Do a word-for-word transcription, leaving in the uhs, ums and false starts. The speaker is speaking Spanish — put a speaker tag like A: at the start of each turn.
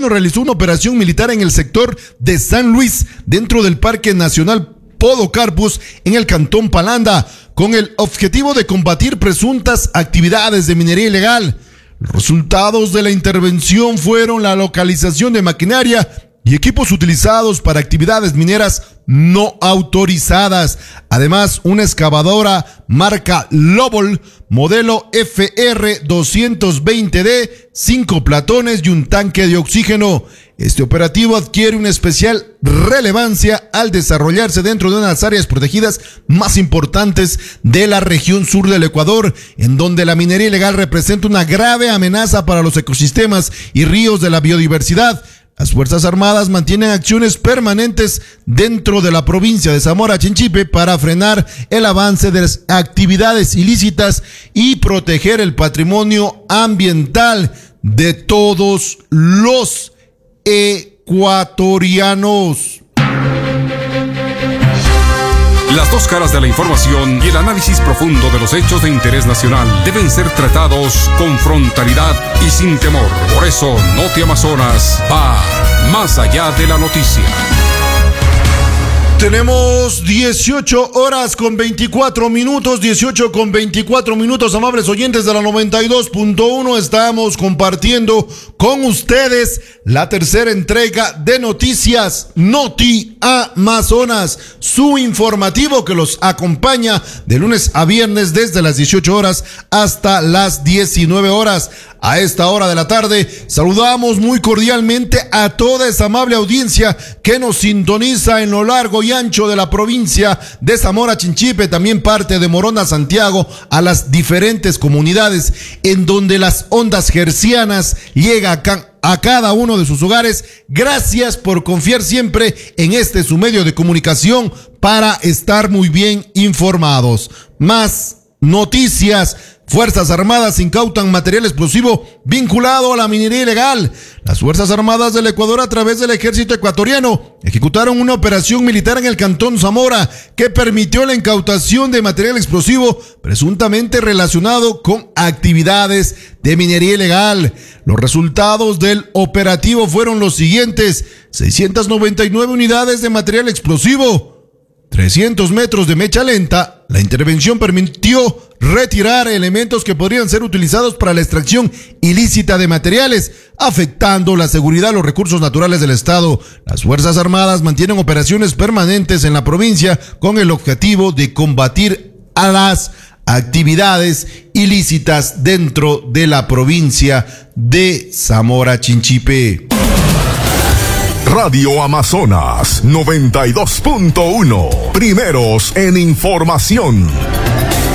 A: ecuatoriano realizó una operación militar en el sector de San Luis, dentro del Parque Nacional Podocarpus, en el Cantón Palanda, con el objetivo de combatir presuntas actividades de minería ilegal. Los resultados de la intervención fueron la localización de maquinaria y equipos utilizados para actividades mineras no autorizadas. Además, una excavadora marca Lobol, modelo F R doscientos veinte D, cinco platones y un tanque de oxígeno. Este operativo adquiere una especial relevancia al desarrollarse dentro de una de las áreas protegidas más importantes de la región sur del Ecuador, en donde la minería ilegal representa una grave amenaza para los ecosistemas y ríos de la biodiversidad. Las Fuerzas Armadas mantienen acciones permanentes dentro de la provincia de Zamora Chinchipe para frenar el avance de las actividades ilícitas y proteger el patrimonio ambiental de todos los ecuatorianos.
B: Las dos caras de la información y el análisis profundo de los hechos de interés nacional deben ser tratados con frontalidad y sin temor. Por eso, Noti Amazonas va más allá de la noticia.
A: Tenemos dieciocho horas con veinticuatro minutos, dieciocho con veinticuatro minutos, amables oyentes de la noventa y dos punto uno. Estamos compartiendo con ustedes la tercera entrega de noticias Noti Amazonas, su informativo que los acompaña de lunes a viernes desde las dieciocho horas hasta las diecinueve horas. A esta hora de la tarde saludamos muy cordialmente a toda esa amable audiencia que nos sintoniza en lo largo y ancho de la provincia de Zamora Chinchipe, también parte de Morona, Santiago, a las diferentes comunidades en donde las ondas hercianas llegan acá a cada uno de sus hogares. Gracias por confiar siempre en este su medio de comunicación para estar muy bien informados. Más noticias. Fuerzas Armadas incautan material explosivo vinculado a la minería ilegal. Las Fuerzas Armadas del Ecuador, a través del ejército ecuatoriano, ejecutaron una operación militar en el Cantón Zamora que permitió la incautación de material explosivo presuntamente relacionado con actividades de minería ilegal. Los resultados del operativo fueron los siguientes: seiscientas noventa y nueve unidades de material explosivo, trescientos metros de mecha lenta. La intervención permitió retirar elementos que podrían ser utilizados para la extracción ilícita de materiales, afectando la seguridad y los recursos naturales del Estado. Las Fuerzas Armadas mantienen operaciones permanentes en la provincia con el objetivo de combatir a las actividades ilícitas dentro de la provincia de Zamora Chinchipe.
C: Radio Amazonas noventa y dos punto uno. Primeros en información.